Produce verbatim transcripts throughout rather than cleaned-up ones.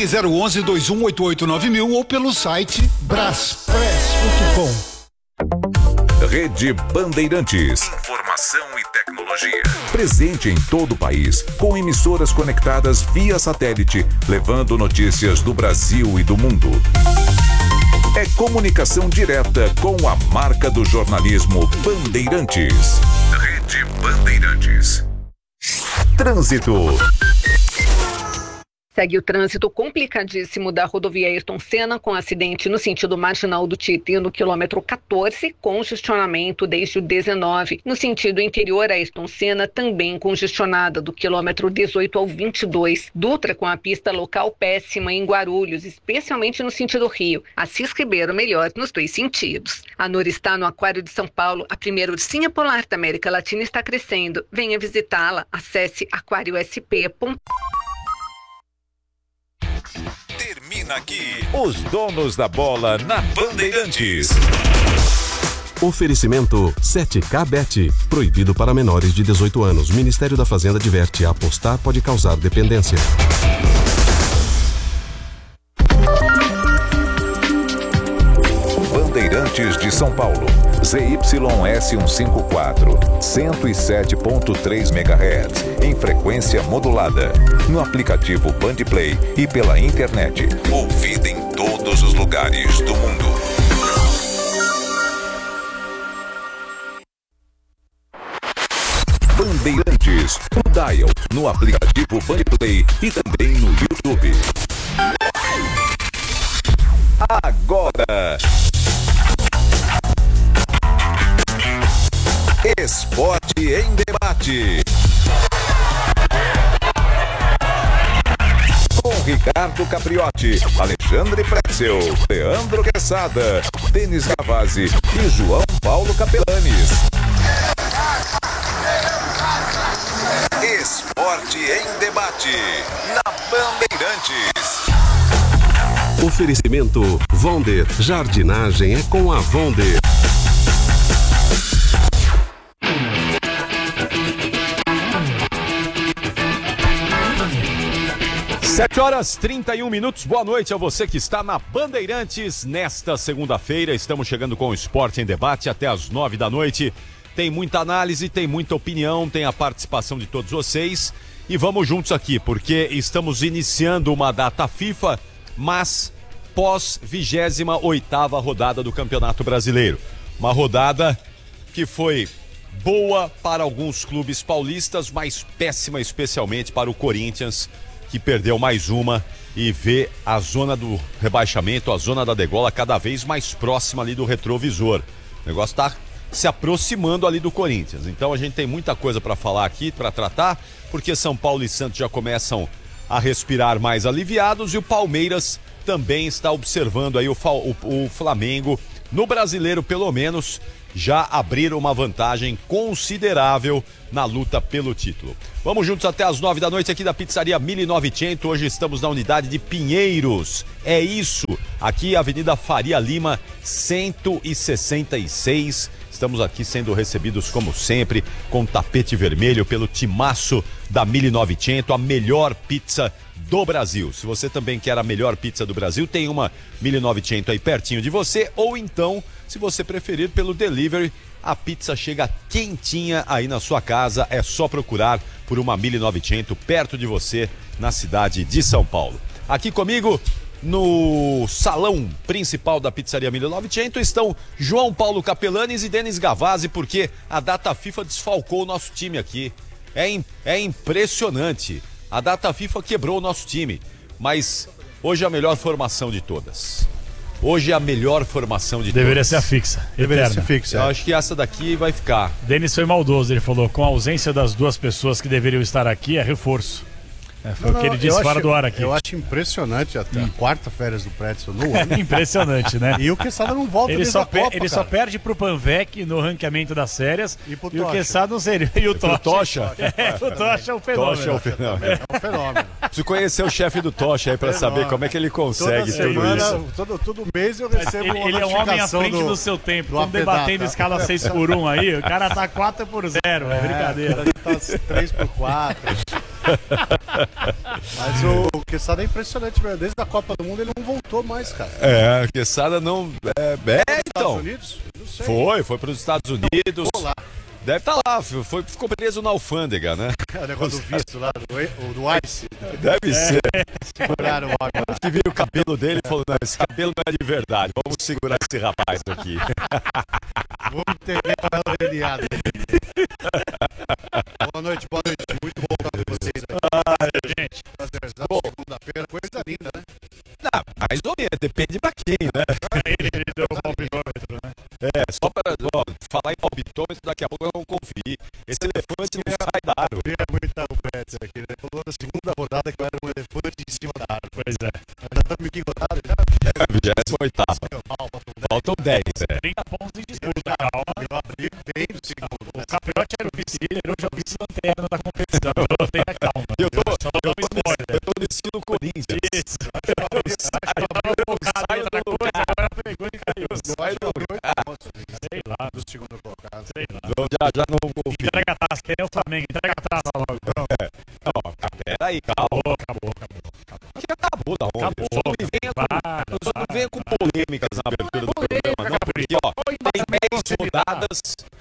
zero um um, dois um oito oito nove mil ou pelo site braspress ponto com. Rede Bandeirantes. Informação e tecnologia. Presente em todo o país, com emissoras conectadas via satélite, levando notícias do Brasil e do mundo. É comunicação direta com a marca do jornalismo Bandeirantes. Rede Bandeirantes. Trânsito. Segue o trânsito complicadíssimo da rodovia Ayrton Senna, com acidente no sentido marginal do Tietê, no quilômetro quatorze, congestionamento desde o dezenove. No sentido interior, Ayrton Senna também congestionada, do quilômetro dezoito ao vinte e dois. Dutra com a pista local péssima em Guarulhos, especialmente no sentido Rio. Assis Ribeiro melhor nos dois sentidos. A Nor está no Aquário de São Paulo, a primeira ursinha polar da América Latina está crescendo. Venha visitá-la, acesse aquário s p ponto com. Termina aqui os donos da bola na Bandeirantes. Oferecimento sete K Bet. Proibido para menores de dezoito anos. Ministério da Fazenda adverte: apostar pode causar dependência. Bandeirantes de São Paulo. Z Y S cento e cinquenta e quatro, cento e sete ponto três megahertz, em frequência modulada. No aplicativo Bandplay e pela internet. Ouvida em todos os lugares do mundo. Bandeirantes, no Dial, no aplicativo Bandplay e também no YouTube. Agora, Esporte em Debate. Com Ricardo Capriotti, Alexandre Pretzel, Leandro Quesada, Denis Gavazzi e João Paulo Capelanes. Esporte em Debate, na Bandeirantes. Oferecimento Vonder. Jardinagem é com a Vonder. sete horas e trinta e um minutos, boa noite a você que está na Bandeirantes. Nesta segunda-feira estamos chegando com o Esporte em Debate até as nove da noite. Tem muita análise, tem muita opinião, tem a participação de todos vocês. E vamos juntos aqui, porque estamos iniciando uma data FIFA, mas pós vigésima oitava rodada do Campeonato Brasileiro. Uma rodada que foi boa para alguns clubes paulistas, mas péssima especialmente para o Corinthians, que perdeu mais uma e vê a zona do rebaixamento, a zona da degola cada vez mais próxima ali do retrovisor. O negócio está se aproximando ali do Corinthians. Então a gente tem muita coisa para falar aqui, para tratar, porque São Paulo e Santos já começam a respirar mais aliviados e o Palmeiras também está observando aí o, o, o Flamengo, no Brasileiro pelo menos, já abriram uma vantagem considerável na luta pelo título. Vamos juntos até as nove da noite aqui da Pizzaria mil e novecentos. Hoje estamos na unidade de Pinheiros. É isso, aqui Avenida Faria Lima, cento e sessenta e seis. Estamos aqui sendo recebidos como sempre com tapete vermelho pelo timaço da mil e novecentos, a melhor pizza do Brasil. Se você também quer a melhor pizza do Brasil, tem uma mil e novecentos aí pertinho de você, ou então, se você preferir, pelo delivery, a pizza chega quentinha aí na sua casa. É só procurar por uma mil e novecentos perto de você, na cidade de São Paulo. Aqui comigo, no salão principal da Pizzaria mil e novecentos, estão João Paulo Capelanes e Denis Gavazzi, porque a data FIFA desfalcou o nosso time aqui. É, é impressionante. A data FIFA quebrou o nosso time, mas hoje é a melhor formação de todas. Hoje é a melhor formação de Deveria todas. ser a fixa. Deveria eterna. ser fixa. Eu acho que essa daqui vai ficar. Denis foi maldoso, ele falou, com a ausência das duas pessoas que deveriam estar aqui, é reforço. É, foi não, o que ele disse fora acho, do ar aqui. Eu acho impressionante até hum. a quarta férias do Pretzel no ano. Impressionante, né? E o Quesada não volta ele desde só a Copa, Ele cara. só perde pro Panvec no ranqueamento das séries. E, pro e o Quesada não seria. E o Tocha. Tocha? É, o Tocha é um fenômeno. Tocha é um fenômeno. É um fenômeno. Preciso conhecer o chefe do Tocha aí pra saber como é que ele consegue Toda tudo semana, isso. Todo, todo mês eu recebo ele, uma ele é um homem à frente do, do seu tempo. do Estamos debatendo Apedata. escala seis por um aí. O cara tá quatro por zero. É, é brincadeira. Tá três por quatro. Mas o Quesada é impressionante, velho. Desde a Copa do Mundo ele não voltou mais, cara. É, o Quesada não... É, é então... Estados Unidos? Não sei. Foi, foi para os Estados Unidos. Ficou lá. Deve estar tá lá, foi, ficou preso na alfândega, né? O negócio do visto lá, do, do ICE. Deve ser. Seguraram o homem lá. Que viu o cabelo dele e falou, não, esse cabelo não é de verdade, vamos segurar esse rapaz aqui. Vamos entender qual é o D N A dele. Boa noite, boa noite. Muito bom estar com vocês aqui. Ai, gente. Prazerzão, segunda-feira, coisa linda, né? Não, mais ou menos, depende pra quem, né? Ele, ele deu o palpitômetro, né? É, só pra ó, falar em palpitômetro, daqui a pouco eu não confio. Esse elefante não sai da árvore. Eu queria muito o Pet aqui, né? Falou na segunda rodada que eu era um elefante em cima da árvore. Pois é. Já estamos em que rodada? Já? vigésima oitava. Faltam dez, é. trinta pontos em disputa, calma. Eu abri bem no segundo. O Capriotti era o vice-líder, hoje é o vice-lanterna da competição. Eu tenho calma. Eu tô, Só dou um spoiler. eu tô no estilo Corinthians. Isso. Eu tava focado em outra coisa, agora pegou e caiu. Sai do Sei lá, do segundo colocado. sei lá. Então, já, já não confio. Entrega a taça, que nem o Flamengo. Entrega a taça logo. Não, peraí, calma. Acabou, acabou, acabou. Acho que acabou da onde? Acabou. Só não me venha com, Para, só não para. venha com polêmicas na abertura do programa, não, porque, ó, tem dez rodadas,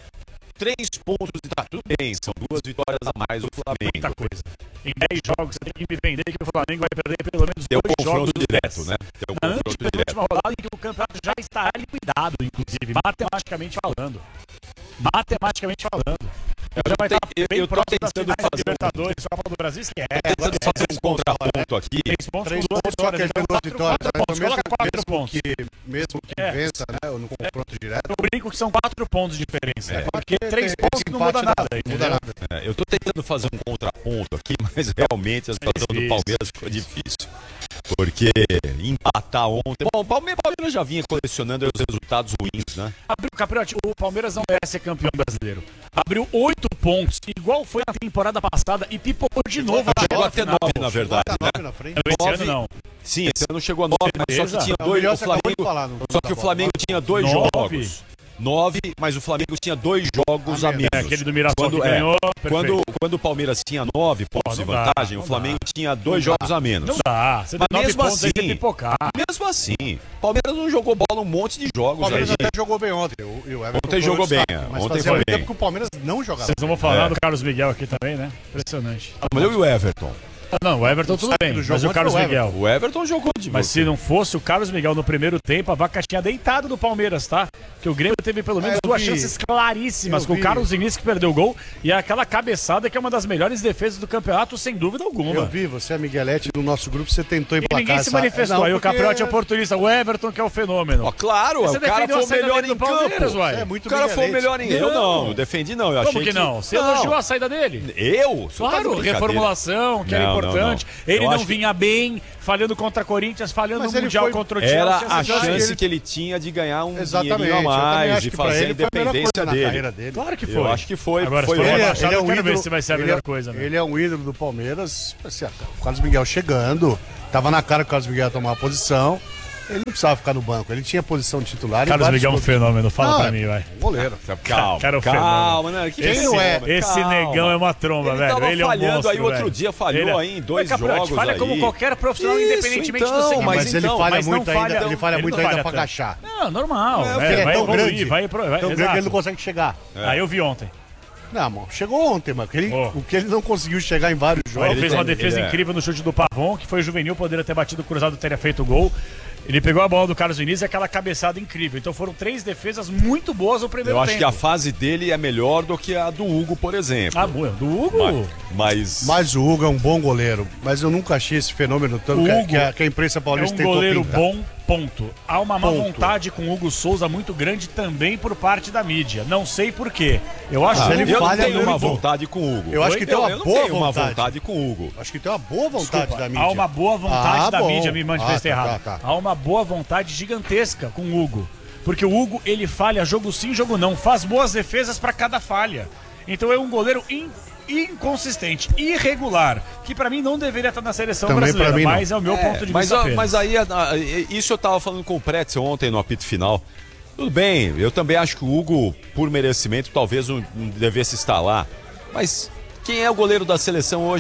três pontos e tá tudo bem, são duas vitórias a mais do Flamengo. Muita coisa. Em dez jogos, você tem que me vender que o Flamengo vai perder pelo menos Deu dois jogos confronto dos direto, dez. né? Deu Na confronto direto. antepenúltima rodada em que o campeonato já estará liquidado, inclusive, matematicamente falando. Matematicamente falando. Já vai tô estar te- eu- bem eu tô próximo das tentando finais da fazer um- Libertadores, Copa do Brasil, esquece. Tentando fazer um contraponto aqui. Três pontos Três com duas pontos, só que vitórias. ele tem Então, duas quatro, vitórias. quatro Então, pontos. mesmo, Coloca quatro mesmo pontos. que, mesmo que É. vença, né, no confronto direto. Eu brinco que são quatro pontos de diferença. É. Porque três Esse pontos não empate muda nada, não entendeu? muda nada. É, eu tô tentando fazer um contraponto aqui, mas realmente a situação do difícil. Palmeiras ficou difícil. Porque empatar ontem. Bom, o Palmeiras, Palmeiras já vinha colecionando os resultados ruins, né? Abriu, Capriotti, o Palmeiras não merece ser campeão brasileiro. Abriu oito pontos, igual foi na temporada passada, e pipocou de novo. Chegou agora até no final. nove, na verdade, Tá né? nove na frente. Esse Nove. ano não. Sim, esse ano chegou a nove, mas só Certeza? que tinha É o dois. melhor O que você acabou de Flamengo, falar no- só que o Flamengo tinha dois Nove. jogos. Nove, mas o Flamengo tinha dois jogos a A menos. É, aquele do Mirassol Quando, que é, ganhou, quando, perfeito. quando o Palmeiras tinha nove pontos não de dá, vantagem, não o Flamengo dá. tinha dois jogos a menos. Não dá. Você Mas tem nove mesmo pontos aí, assim- tem que pipocar. Mesmo assim, o Palmeiras não jogou bola um monte de O jogos Palmeiras aí. até jogou bem ontem. O, e o Everton Ontem foi jogou o destaque, bem, Mas ontem fazia foi muito bem. tempo que o Palmeiras não jogava. Vocês não vão falar É. do Carlos Miguel aqui também, né? Impressionante. Mas eu e o Everton? Não, o Everton tudo bem, do mas jogo o ontem Carlos foi o Miguel. O Everton jogou de Mas se não fosse o Carlos Miguel no primeiro tempo, a vaca tinha deitado do Palmeiras, tá? Que o Grêmio teve pelo menos É, eu duas vi. chances claríssimas Eu com o vi. Carlos Diniz que perdeu o gol e aquela cabeçada que é uma das melhores defesas do campeonato, sem dúvida alguma. Eu vi, você é Miguelete do nosso grupo, você tentou E emplacar ninguém se essa- manifestou. Não, Aí o porque Capriotti é oportunista. O Everton que é o fenômeno. Ó, claro, Você o cara defendeu foi a o saída melhor dele em do Palmeiras, campo. uai. É muito O cara foi o Miguelete. melhor em Eu Não. não, não defendi não. Eu Como achei que não? Você Não. elogiou a saída dele? Eu? Você tá de Claro, brincadeira. reformulação, que era Não, não, importante. não. Ele Eu não acho que- vinha bem, falhando contra Corinthians, falhando Mas no ele Mundial foi- contra o Chelsea. Era essas a coisas. chance ele- que ele tinha de ganhar um Exatamente. dinheirinho a Eu também mais acho e que pra fazer a ele foi a melhor independência coisa na dele. carreira dele. Claro que foi. Eu acho que foi, Agora, foi se for ótimo. rebaixado, eu quero ver se vai ser a ele melhor é- coisa, né? Ele é um ídolo do Palmeiras. Assim, o Carlos Miguel chegando, tava na cara que o Carlos Miguel ia tomar a posição. Ele não precisava ficar no banco, ele tinha posição titular. em Carlos vários Miguel é um clubes. fenômeno, fala Não, pra é mim, vai. um Goleiro. Calma, Cara, o calma, né? Que Esse, não é? esse Calma. negão é uma tromba, Ele velho. tava Ele é um falhando monstro, aí, outro velho. dia falhou Ele é- aí em dois Mas, Capriotti, jogos falha aí. como qualquer profissional, Isso, independentemente então, do segmento. mas Mas, ele então, falha mas não muito ainda, falha- ele falha ele muito não ainda falha pra tanto. agachar. Não, normal. É, né? porque ele é vai tão evoluir, grande, vai pro... vai... tão grande exato. que ele não consegue chegar. Aí eu vi ontem. Não, mano, chegou ontem, mano. que Ele, Oh. O que ele não conseguiu chegar em vários jogos. Ele fez tem- uma defesa ele é- incrível no chute do Pavon, que foi juvenil, poderia ter batido o cruzado, teria feito o gol. Ele pegou a bola do Carlos Diniz e aquela cabeçada incrível. Então foram três defesas muito boas no primeiro Eu acho tempo. que a fase dele é melhor do que a do Hugo, por exemplo. Ah, boa. Do Hugo? Mas... Mas o Hugo é um bom goleiro. Mas eu nunca achei esse fenômeno tanto O que, a- Hugo que a, que a imprensa É paulista um tentou goleiro pintar. bom, ponto. Há uma má Ponto. vontade com o Hugo Souza muito grande também por parte da mídia. Não sei por quê. Eu acho Ah, que ele eu não falha tenho no uma Hugo. vontade com o Hugo. Eu acho que tem uma eu não boa tenho uma vontade. vontade com o Hugo. Acho que tem uma boa vontade Desculpa, da mídia. há uma boa vontade Ah, da bom. mídia, me manifestei Ah, tá, errado. tá, tá. Há uma boa vontade gigantesca com o Hugo. Porque o Hugo, ele falha jogo sim, jogo não. Faz boas defesas pra cada falha. Então é um goleiro in- inconsistente, irregular, que pra mim não deveria estar na seleção Também pra brasileira, mim não. mas é o meu É, ponto de mas, vista ó, apenas. mas aí, a- a- isso eu tava falando com o Pretzel ontem no apito final. Tudo bem, eu também acho que o Hugo, por merecimento, talvez não, não devesse estar lá. Mas quem é o goleiro da seleção hoje?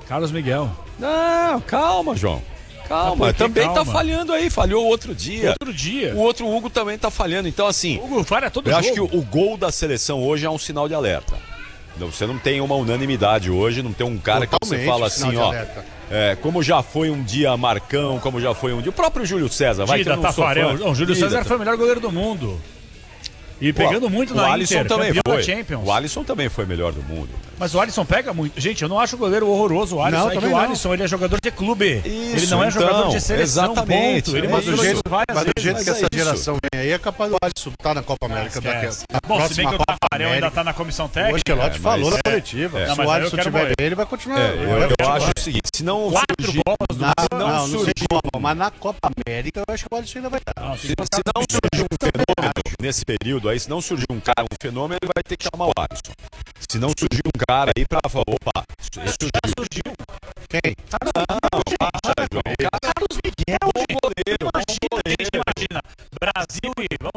Carlos Miguel. Não, calma, João. Calma, Mas também calma? tá falhando aí, falhou outro dia. Outro dia. O outro Hugo também tá falhando. Então, assim, O Hugo falha todo eu jogo. acho que o, o gol da seleção hoje é um sinal de alerta. Não, você não tem uma unanimidade hoje, não tem um cara Totalmente que você fala sinal assim, de ó. alerta. É, como já foi um dia Marcão, como já foi um dia. O próprio Júlio César, vai Dida, que eu não sou Tafarel. fã. Não, o Júlio Dida, César foi o melhor goleiro do mundo. E pegando muito o na Alisson Inter, também campeão foi. da Champions. O Alisson também foi melhor do mundo. Mas o Alisson pega muito. Gente, eu não acho o goleiro horroroso. O Alisson Não, é que também o não. Alisson ele é jogador de clube. Isso, ele não é então, jogador de seleção. exatamente. Ponto. Ele É Mas do mostrou jeito, isso várias mas do vezes. jeito mas que é essa isso. geração vem aí, é capaz do Alisson estar na Copa América daqui a Esquece. na Bom, se bem próxima que o Copa Tafarel ainda América. tá na comissão O técnica. Ancelotti É, falou mas- na coletiva. é. Se Não, mas o aí eu Alisson quero tiver morrer. bem, ele vai continuar. É, Vai eu, eu continuar. acho o seguinte, se não Quatro surgir, bolas do Na, não não, não, surgiu- sei Copa, mas na Copa América eu acho que o Alisson ainda vai estar. Não, se, tem que se não surgir um fenômeno nesse período aí, se não surgir um cara, um fenômeno, ele vai ter que chamar o Alisson. Se não surgir um cara aí pra falar, opa, isso surgiu. Quem? Para, João. Carlos Miguel, bom goleiro, bom goleiro. Imagina, Brasil e... Vamos